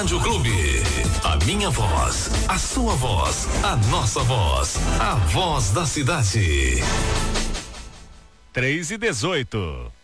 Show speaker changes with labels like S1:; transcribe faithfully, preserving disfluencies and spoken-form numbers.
S1: Rádio Clube. A minha voz, a sua voz, a nossa voz, a voz da cidade.
S2: três e dezoito.